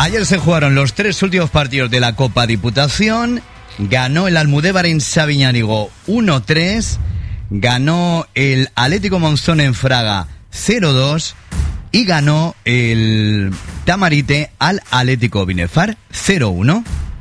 Ayer se jugaron los 3 últimos partidos de la Copa Diputación. Ganó el Almudévar en Sabiñánigo 1-3. Ganó el Atlético Monzón en Fraga 0-2. Y ganó el Tamarite al Atlético Binefar 0-1.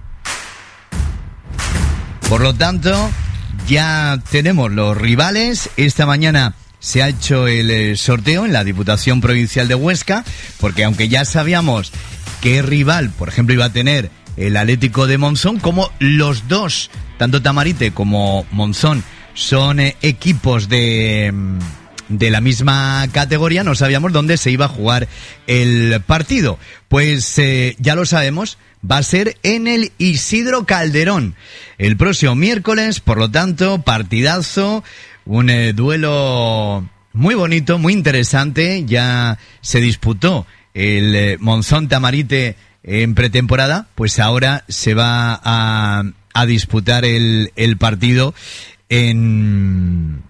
Por lo tanto, ya tenemos los rivales. Esta mañana se ha hecho el sorteo en la Diputación Provincial de Huesca, porque aunque ya sabíamos qué rival, por ejemplo, iba a tener el Atlético de Monzón, como los dos, tanto Tamarite como Monzón, son equipos de la misma categoría, no sabíamos dónde se iba a jugar el partido. Pues ya lo sabemos, va a ser en el Isidro Calderón el próximo miércoles, por lo tanto, partidazo, un duelo muy bonito, muy interesante. Ya se disputó el Monzón-Tamarite en pretemporada, pues ahora se va a disputar el partido en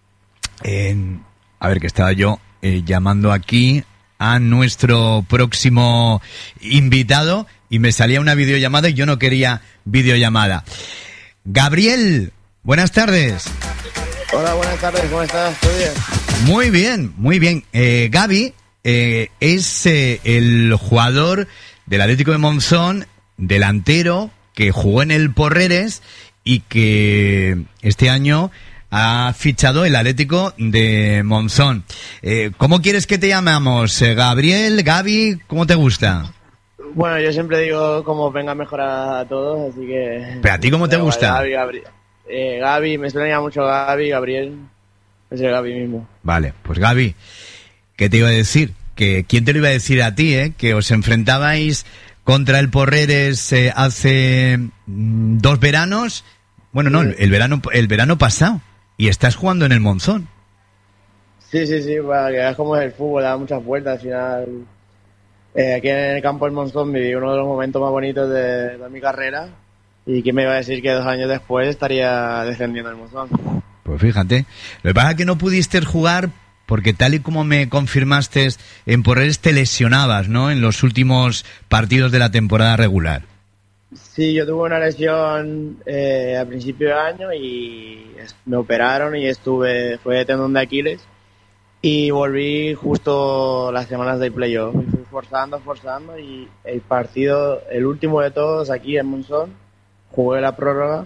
a ver, que estaba yo llamando aquí a nuestro próximo invitado y me salía una videollamada y yo no quería videollamada. Gabriel, buenas tardes. Hola, buenas tardes, ¿cómo estás? ¿Todo bien? Muy bien, muy bien. Gaby es el jugador del Atlético de Monzón, delantero, que jugó en el Porreres y que este año ha fichado el Atlético de Monzón. ¿Cómo quieres que te llamamos? ¿Gabriel? ¿Gaby? ¿Cómo te gusta? Bueno, yo siempre digo como venga mejor a todos, así que... ¿Pero a ti cómo te gusta? Gaby, me suena mucho Gaby, Gabriel, es el Gaby mismo. Vale, pues Gaby, ¿qué te iba a decir? Que ¿quién te lo iba a decir a ti, que os enfrentabais contra el Porreres hace 2 veranos? Bueno, no, el verano pasado, y estás jugando en el Monzón. Sí, para que veas cómo es el fútbol, da muchas vueltas al final. Aquí en el campo del Monzón viví uno de los momentos más bonitos de mi carrera. ¿Y quién me iba a decir que 2 años después estaría defendiendo el Monzón? Pues fíjate, lo que pasa es que no pudiste jugar porque tal y como me confirmaste, en Porreres te lesionabas, ¿no?, en los últimos partidos de la temporada regular. Sí, yo tuve una lesión a principio de año y me operaron y fue de tendón de Aquiles y volví justo las semanas del playoff. Fui forzando y el partido, el último de todos aquí en Monzón, jugué la prórroga,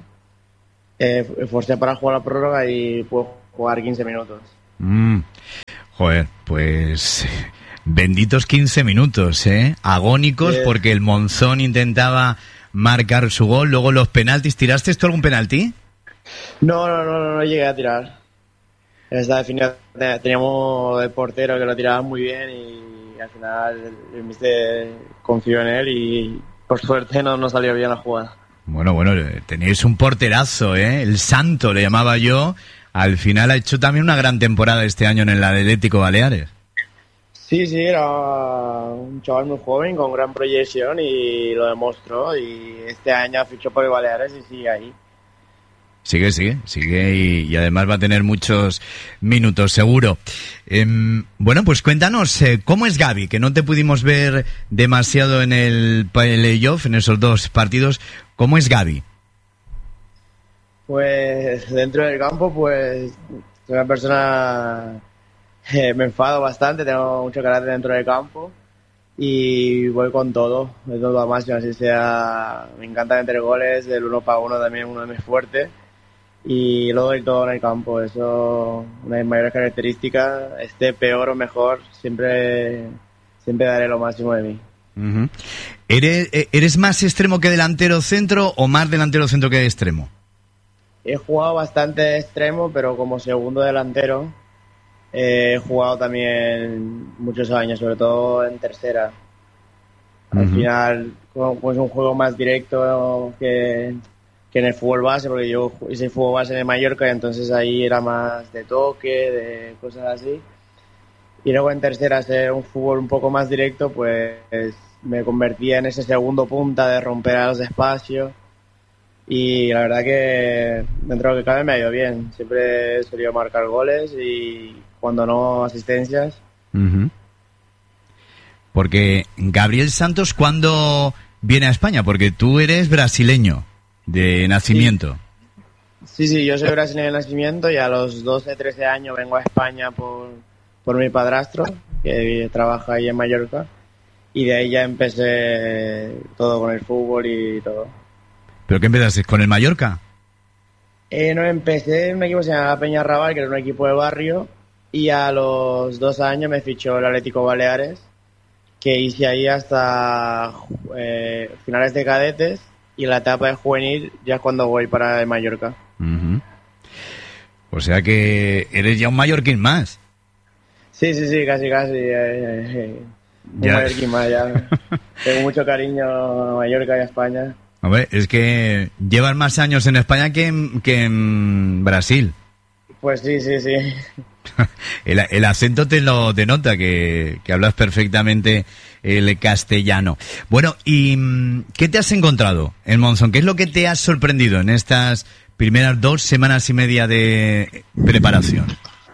forcé para jugar la prórroga y pude jugar 15 minutos. Joder, pues benditos 15 minutos, agónicos, porque el Monzón intentaba marcar su gol, luego los penaltis. ¿Tiraste tú algún penalti? No llegué a tirar. Esta definición teníamos el portero que lo tiraba muy bien y al final el míster confió en él y por suerte no salió bien la jugada. Bueno, teníais un porterazo, el Santo le llamaba yo. Al final ha hecho también una gran temporada este año en el Atlético Baleares. Sí, era un chaval muy joven con gran proyección y lo demostró, y este año fichó por el Baleares y sigue ahí. Sigue y además va a tener muchos minutos, seguro. Bueno, pues cuéntanos, ¿cómo es Gaby? Que no te pudimos ver demasiado en el playoff, en esos 2 partidos. ¿Cómo es Gaby? Pues dentro del campo, pues soy una persona... me enfado bastante, tengo mucho carácter dentro del campo y voy con todo, de todo a máximo, así sea, me encanta meter goles, el 1 para 1 también uno de mis fuertes y lo doy todo en el campo, eso una de mis mayores características, esté peor o mejor, siempre daré lo máximo de mí. Uh-huh. ¿Eres más extremo que delantero centro o más delantero centro que extremo? He jugado bastante extremo, pero como segundo delantero. He jugado también muchos años, sobre todo en tercera. Al final, como es un juego más directo que en el fútbol base, porque yo hice fútbol base en el Mallorca, y entonces ahí era más de toque, de cosas así. Y luego en tercera, ser un fútbol un poco más directo, pues me convertía en ese segundo punta de romper a los espacios. Y la verdad que dentro de lo que cabe me ha ido bien. Siempre he solido marcar goles y cuando no asistencias. Porque Gabriel Santos, ¿cuándo viene a España? Porque tú eres brasileño de nacimiento. Sí, yo soy brasileño de nacimiento y a los 12, 13 años vengo a España por mi padrastro, que trabaja ahí en Mallorca, y de ahí ya empecé todo con el fútbol y todo. ¿Pero qué empezaste? ¿Con el Mallorca? No, empecé en un equipo que se llama Peñarrabal, que era un equipo de barrio, y a los 2 años me fichó el Atlético Baleares, que hice ahí hasta finales de cadetes, y en la etapa de juvenil ya es cuando voy para el Mallorca. Uh-huh. O sea que eres ya un mallorquín más. Sí, casi. Un mallorquín más ya. Tengo mucho cariño a Mallorca y a España. Hombre, es que llevas más años en España que en Brasil. Pues sí. El acento te lo denota, que hablas perfectamente el castellano. Bueno, ¿y qué te has encontrado en Monzón? ¿Qué es lo que te ha sorprendido en estas primeras 2 semanas y media de preparación?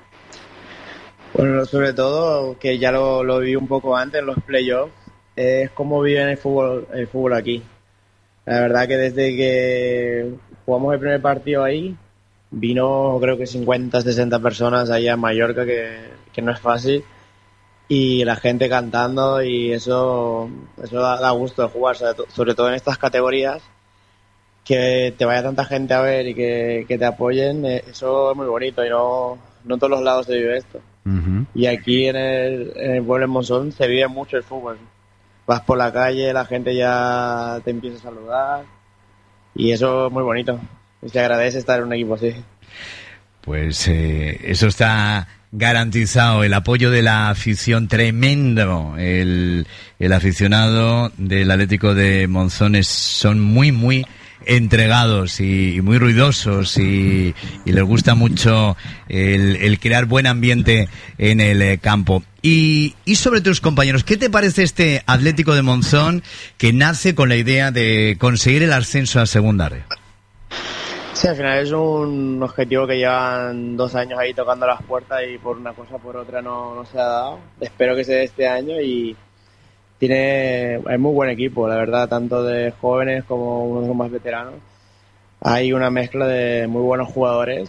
Bueno, sobre todo, que ya lo vi un poco antes en los playoffs, es cómo viven el fútbol aquí. La verdad que desde que jugamos el primer partido ahí, vino creo que 50, 60 personas allá en Mallorca, que no es fácil, y la gente cantando, y eso da gusto de jugar, sobre todo en estas categorías, que te vaya tanta gente a ver y que te apoyen, eso es muy bonito, y no en todos los lados se vive esto. Uh-huh. Y aquí en el pueblo de Monzón se vive mucho el fútbol. Vas por la calle, la gente ya te empieza a saludar, y eso es muy bonito. Y se agradece estar en un equipo así. Pues eso está garantizado, el apoyo de la afición tremendo. El aficionado del Atlético de Monzón son muy entregados y muy ruidosos, y les gusta mucho el crear buen ambiente en el campo. Y sobre tus compañeros, ¿qué te parece este Atlético de Monzón que nace con la idea de conseguir el ascenso a Segunda Red? Sí, al final es un objetivo que llevan 2 años ahí tocando las puertas, y por una cosa o por otra no se ha dado. Espero que se dé este año, y hay muy buen equipo, la verdad, tanto de jóvenes como unos de los más veteranos. Hay una mezcla de muy buenos jugadores,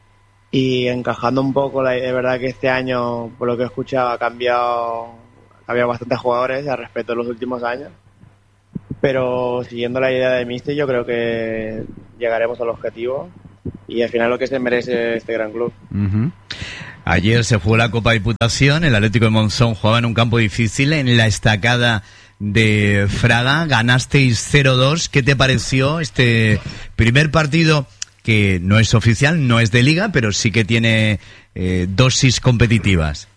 y encajando un poco, de verdad que este año, por lo que he escuchado, ha cambiado bastantes jugadores al respecto de los últimos años. Pero siguiendo la idea de Mister, yo creo que llegaremos al objetivo, y al final lo que se merece este gran club. Uh-huh. Ayer se jugó la Copa Diputación, el Atlético de Monzón jugaba en un campo difícil, en la Estacada de Fraga, ganasteis 0-2. ¿Qué te pareció este primer partido, que no es oficial, no es de liga, pero sí que tiene dosis competitivas?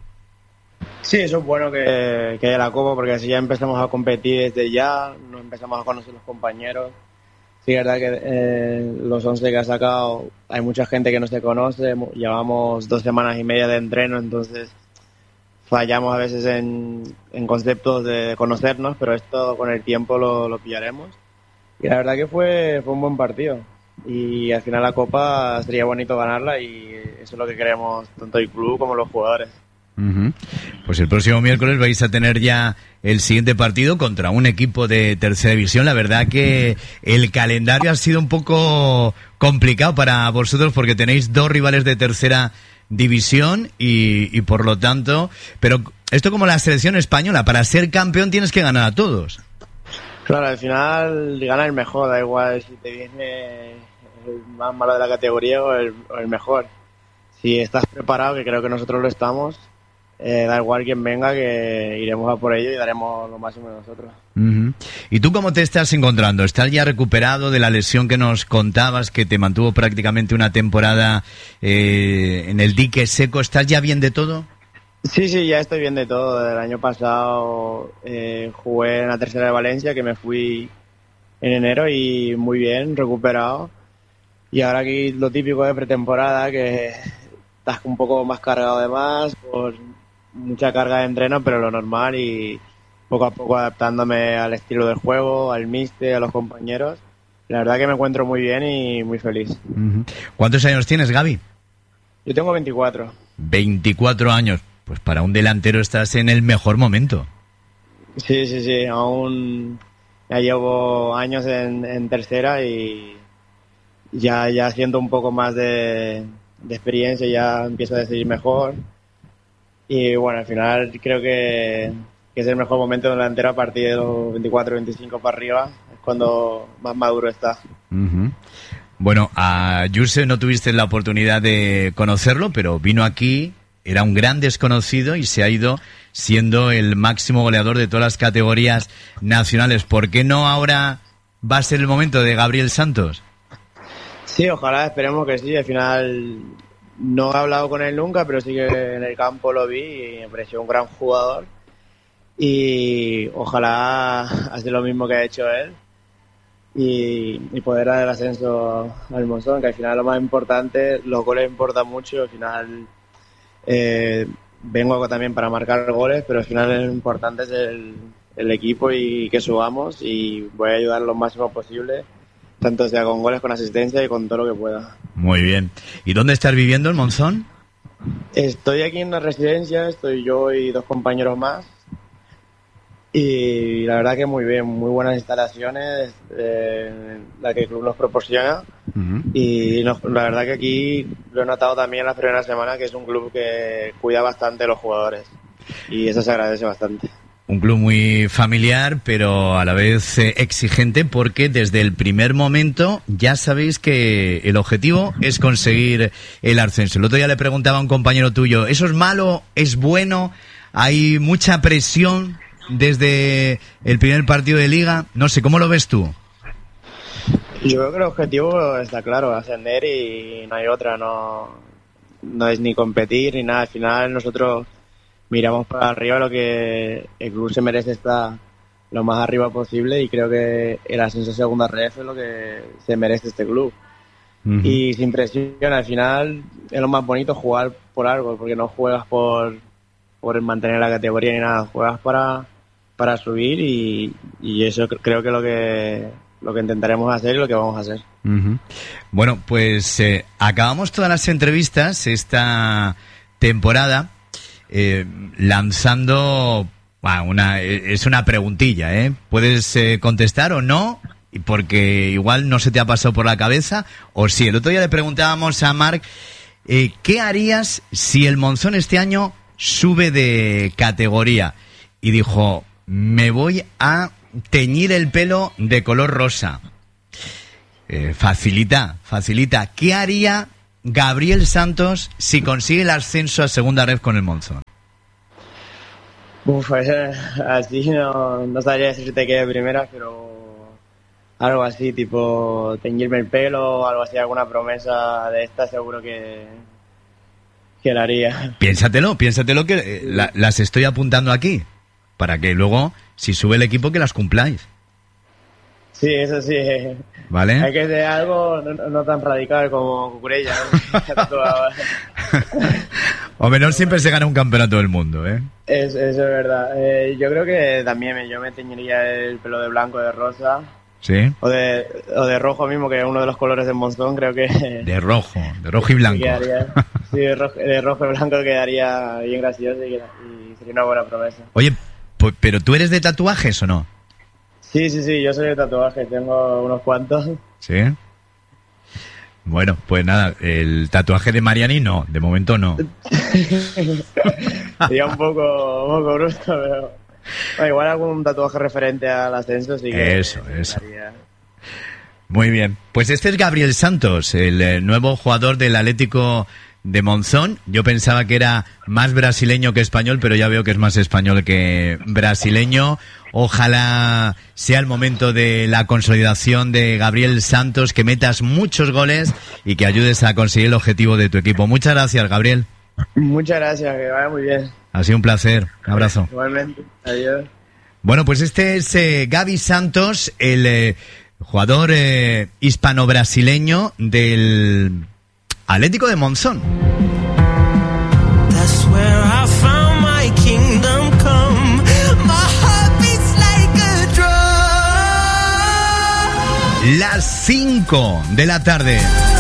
Sí, eso es bueno que haya la Copa, porque así ya empezamos a competir desde ya, nos empezamos a conocer los compañeros. Sí, es verdad que los 11 que ha sacado, hay mucha gente que no se conoce, llevamos 2 semanas y media de entreno, entonces fallamos a veces en conceptos de conocernos, pero esto con el tiempo lo pillaremos. Y la verdad que fue un buen partido, y al final la Copa sería bonito ganarla, y eso es lo que queremos tanto el club como los jugadores. Uh-huh. Pues el próximo miércoles vais a tener ya el siguiente partido contra un equipo de tercera división. La verdad que el calendario ha sido un poco complicado para vosotros, porque tenéis 2 rivales de tercera división y por lo tanto, pero esto como la selección española, para ser campeón tienes que ganar a todos. Claro, al final gana el mejor, da igual si te viene el más malo de la categoría o el mejor. Si estás preparado, que creo que nosotros lo estamos, da igual quien venga, que iremos a por ello y daremos lo máximo de nosotros. Uh-huh. ¿Y tú cómo te estás encontrando? ¿Estás ya recuperado de la lesión que nos contabas, que te mantuvo prácticamente una temporada en el dique seco? ¿Estás ya bien de todo? Sí, ya estoy bien de todo. El año pasado jugué en la tercera de Valencia, que me fui en enero, y muy bien, recuperado. Y ahora aquí lo típico de pretemporada, que estás un poco más cargado de más, por mucha carga de entreno, pero lo normal, y poco a poco adaptándome al estilo del juego, al míster, a los compañeros. La verdad que me encuentro muy bien y muy feliz. Uh-huh. ¿Cuántos años tienes, Gaby? Yo tengo 24. 24 años. Pues para un delantero estás en el mejor momento. Sí, aún ya llevo años en tercera y ya siento un poco más de experiencia, ya empiezo a decidir mejor y bueno, al final creo que es el mejor momento de la delantera a partir de los 24-25 para arriba, es cuando más maduro está. Uh-huh. Bueno, a Josep no tuviste la oportunidad de conocerlo, pero vino aquí, era un gran desconocido y se ha ido siendo el máximo goleador de todas las categorías nacionales. ¿Por qué no ahora va a ser el momento de Gabriel Santos? Sí, ojalá, esperemos que sí. Al final no he hablado con él nunca, pero sí que en el campo lo vi y me pareció un gran jugador. Y ojalá hacer lo mismo que ha hecho él y poder dar el ascenso al Monzón, que al final lo más importante, los goles importan mucho. Al final vengo también para marcar goles, pero al final lo importante es el equipo y que subamos, y voy a ayudar lo máximo posible, tanto sea con goles, con asistencia y con todo lo que pueda. Muy bien. ¿Y dónde estás viviendo, en Monzón? Estoy aquí en una residencia, estoy yo y 2 compañeros más, y la verdad que muy bien, muy buenas instalaciones, la que el club nos proporciona. Uh-huh. Y la verdad que aquí lo he notado también en las primeras semanas, que es un club que cuida bastante a los jugadores y eso se agradece bastante. Un club muy familiar, pero a la vez exigente, porque desde el primer momento ya sabéis que el objetivo es conseguir el ascenso. El otro día le preguntaba a un compañero tuyo, ¿eso es malo? ¿Es bueno? ¿Hay mucha presión desde el primer partido de liga? No sé, ¿cómo lo ves tú? Yo creo que el objetivo está claro, ascender y no hay otra, no es ni competir ni nada. Al final nosotros miramos para arriba, lo que el club se merece estar lo más arriba posible, y creo que el ascenso a segunda red es lo que se merece este club. Uh-huh. Y sin presión, al final es lo más bonito, jugar por algo, porque no juegas por mantener la categoría ni nada, juegas para subir, y eso creo que lo que intentaremos hacer y lo que vamos a hacer. Uh-huh. Bueno, pues acabamos todas las entrevistas esta temporada lanzando es una preguntilla, puedes contestar o no, porque igual no se te ha pasado por la cabeza, o sí. El otro día le preguntábamos a Marc ¿qué harías si el Monzón este año sube de categoría? Y dijo, me voy a teñir el pelo de color rosa. Facilita. ¿Qué haría Gabriel Santos si consigue el ascenso a segunda red con el Monzón? Así no sabría decirte qué de primera, pero algo así, tipo teñirme el pelo, algo así, alguna promesa de esta seguro que la haría. Piénsatelo que las estoy apuntando aquí, para que luego, si sube el equipo, que las cumpláis. Sí, eso sí. ¿Vale? Hay que ser algo no tan radical como Cucurella, ¿no? O menos siempre se gana un campeonato del mundo, ¿eh? Eso es verdad. Yo creo que también yo me teñiría el pelo de blanco, de rosa. ¿Sí? O de rojo mismo, que es uno de los colores del Monzón, creo que... De rojo y blanco. Sí, de rojo y blanco quedaría bien gracioso y sería una buena promesa. Oye, ¿pero tú eres de tatuajes o no? Sí, yo soy de tatuajes, tengo unos cuantos. ¿Sí? Bueno, pues nada, el tatuaje de Mariani no, de momento no. Sería un poco brusco, pero... Bueno, igual algún tatuaje referente al ascenso, sí que... Eso. Muy bien, pues este es Gabriel Santos, el nuevo jugador del Atlético de Monzón. Yo pensaba que era más brasileño que español, pero ya veo que es más español que brasileño. Ojalá sea el momento de la consolidación de Gabriel Santos, que metas muchos goles y que ayudes a conseguir el objetivo de tu equipo. Muchas gracias, Gabriel. Muchas gracias, que vaya muy bien. Ha sido un placer. Un abrazo. Igualmente. Adiós. Bueno, pues este es Gaby Santos, el jugador hispano-brasileño del Atlético de Monzón. Las 5 de la tarde.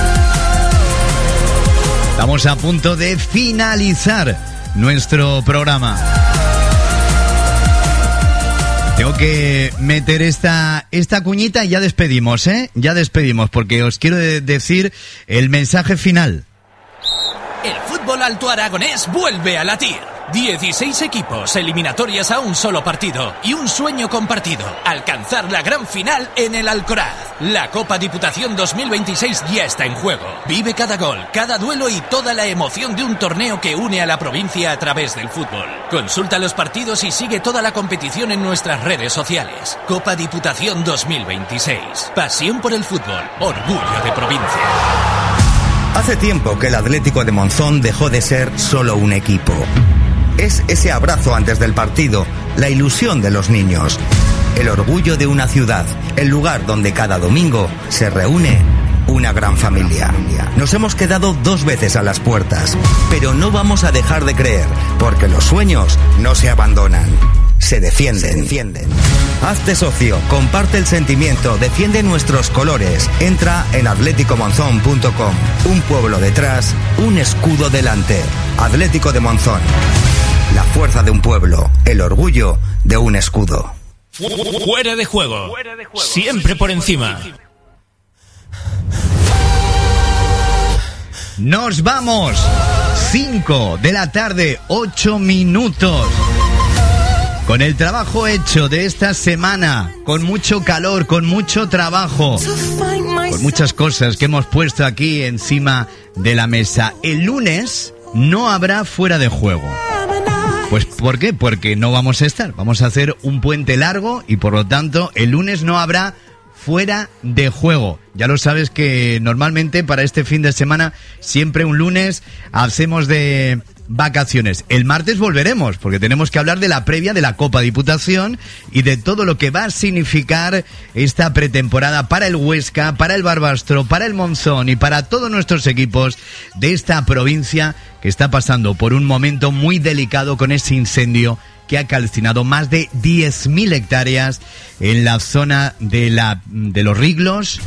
Estamos a punto de finalizar nuestro programa. Tengo que meter esta cuñita y ya despedimos, ¿eh? Ya despedimos, porque os quiero decir el mensaje final. El fútbol alto aragonés vuelve a latir. 16 equipos, eliminatorias a un solo partido y un sueño compartido: alcanzar la gran final en el Alcoraz. La Copa Diputación 2026 ya está en juego. Vive cada gol, cada duelo y toda la emoción de un torneo que une a la provincia a través del fútbol. Consulta los partidos y sigue toda la competición en nuestras redes sociales. Copa Diputación 2026. Pasión por el fútbol, orgullo de provincia. Hace tiempo que el Atlético de Monzón dejó de ser solo un equipo. Es ese abrazo antes del partido, la ilusión de los niños, el orgullo de una ciudad, el lugar donde cada domingo se reúne una gran familia. Nos hemos quedado 2 veces a las puertas, pero no vamos a dejar de creer, porque los sueños no se abandonan, se defienden. Hazte socio, comparte el sentimiento, defiende nuestros colores. Entra en atléticomonzón.com. Un pueblo detrás, un escudo delante. Atlético de Monzón. La fuerza de un pueblo, el orgullo de un escudo. Fuera de juego. Siempre por encima. Nos vamos. 5 de la tarde, 8 minutos. Con el trabajo hecho de esta semana, con mucho calor, con mucho trabajo, con muchas cosas que hemos puesto aquí encima de la mesa. El lunes no habrá fuera de juego. Pues ¿por qué? Porque no vamos a estar. Vamos a hacer un puente largo y por lo tanto el lunes no habrá fuera de juego. Ya lo sabes que normalmente para este fin de semana siempre un lunes hacemos de vacaciones. El martes volveremos porque tenemos que hablar de la previa de la Copa Diputación y de todo lo que va a significar esta pretemporada para el Huesca, para el Barbastro, para el Monzón y para todos nuestros equipos de esta provincia que está pasando por un momento muy delicado con ese incendio que ha calcinado más de 10.000 hectáreas en la zona de los Riglos,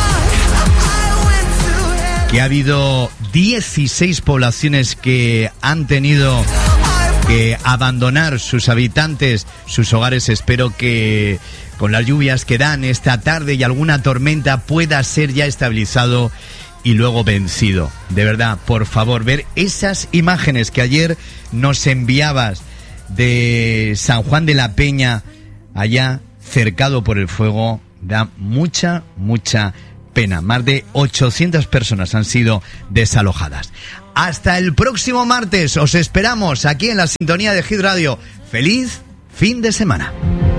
que ha habido 16 poblaciones que han tenido que abandonar sus habitantes, sus hogares. Espero que con las lluvias que dan esta tarde y alguna tormenta pueda ser ya estabilizado y luego vencido. De verdad, por favor, ver esas imágenes que ayer nos enviabas de San Juan de la Peña, allá cercado por el fuego, da mucha pena. Más de 800 personas han sido desalojadas. Hasta el próximo martes, os esperamos aquí en la sintonía de Hit Radio. ¡Feliz fin de semana!